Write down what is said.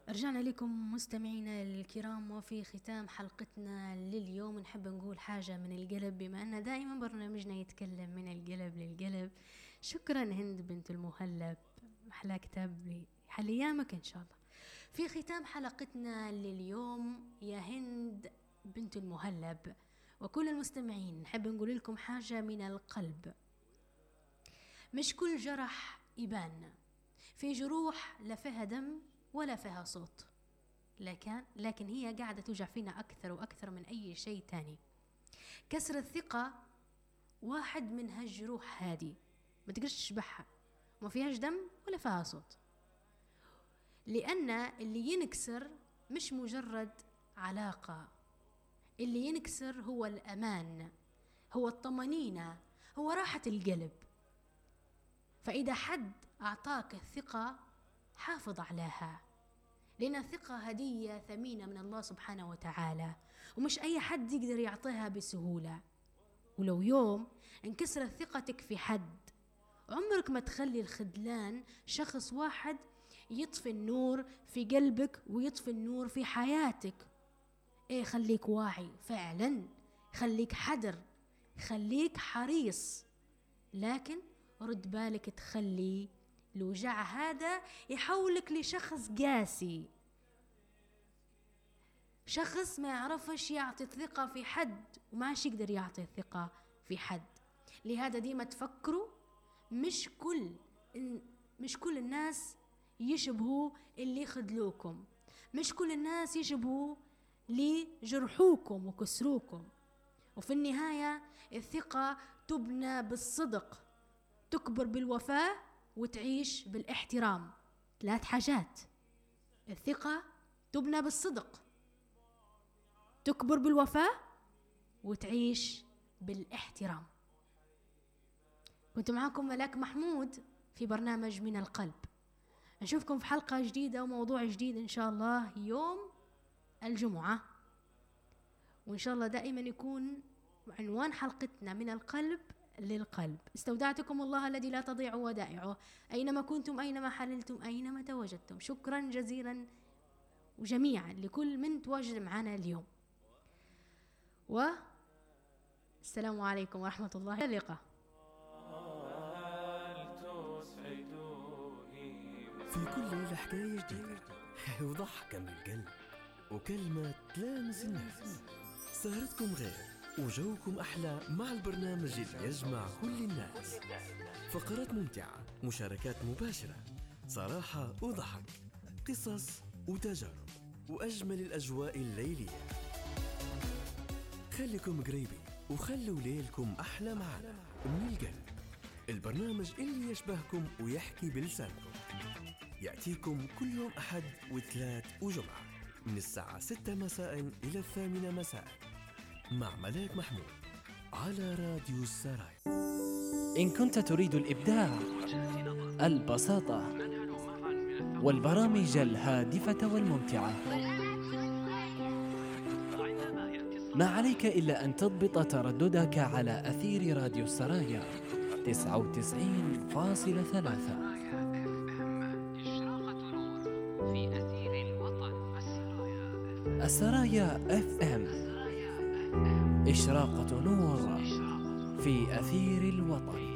رجعنا لكم مستمعينا الكرام، وفي ختام حلقتنا لليوم نحب نقول حاجة من القلب، بما أن دائما برنامجنا يتكلم من القلب للقلب. شكرا هند بنت المهلب، أحلى كتاب لي حل أيامك إن شاء الله. في ختام حلقتنا لليوم يا هند بنت المهلب وكل المستمعين نحب نقول لكم حاجة من القلب. مش كل جرح يبان، في جروح لا فيها دم ولا فيها صوت، لكن هي قاعدة توجع فينا أكثر وأكثر من أي شيء تاني. كسر الثقة واحد من هالجروح هادي، ما تقدرش تشبعها، ما فيهاش دم ولا فيها صوت، لأن اللي ينكسر مش مجرد علاقة، اللي ينكسر هو الأمان، هو الطمأنينة، هو راحة القلب. فإذا حد أعطاك الثقة حافظ عليها، لأن الثقة هدية ثمينة من الله سبحانه وتعالى، ومش أي حد يقدر يعطيها بسهولة. ولو يوم انكسرت ثقتك في حد، عمرك ما تخلي الخذلان شخص واحد يطفي النور في قلبك ويطفي النور في حياتك. خليك واعي فعلا، خليك حذر، خليك حريص، لكن رد بالك تخلي الوجع هذا يحولك لشخص قاسي، شخص ما يعرفش يعطي الثقة في حد وماش يقدر يعطي الثقة في حد. لهذا ديما تفكروا مش كل الناس يشبهوا اللي يخذلوكم، مش كل الناس يشبهوا اللي جرحوكم وكسروكم. وفي النهاية الثقة تبنى بالصدق، تكبر بالوفاء، وتعيش بالاحترام. 3 حاجات: الثقة تبنى بالصدق، تكبر بالوفاء، وتعيش بالاحترام. كنت معاكم ملاك محمود في برنامج من القلب. نشوفكم في حلقة جديدة وموضوع جديد إن شاء الله يوم الجمعة، وإن شاء الله دائما يكون عنوان حلقتنا من القلب للقلب. استودعتكم الله الذي لا تضيع ودائعه، أينما كنتم، أينما حللتم، أينما تواجدتم. شكرا جزيلا وجميعا لكل من تواجد معنا اليوم، والسلام عليكم ورحمة الله. اللقاء. في كل ليلة حكاية جديدة وضحكة من القلب وكلمة تلامس النفس. سهرتكم غير وجوكم أحلى مع البرنامج اللي يجمع كل الناس. فقرات ممتعة، مشاركات مباشرة، صراحة وضحك، قصص وتجارب، وأجمل الأجواء الليلية. خليكم قريبين وخلوا ليلكم أحلى معنا. من القلب، البرنامج اللي يشبهكم ويحكي بلسانكم، يأتيكم كل يوم أحد وثلاث وجمعة من الساعة 6 مساء إلى 8 مساء مع ملاك محمود على راديو السرايا. إن كنت تريد الإبداع، البساطة، والبرامج الهادفة والممتعة، ما عليك إلا أن تضبط ترددك على أثير راديو السرايا 99.3. السرايا FM، إشراقة نور في أثير الوطن.